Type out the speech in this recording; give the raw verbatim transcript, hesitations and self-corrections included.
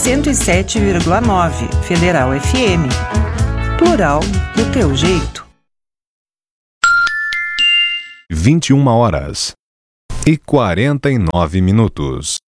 cento e sete vírgula nove, Federal F M. Plural do teu jeito. vinte e uma horas e quarenta e nove minutos.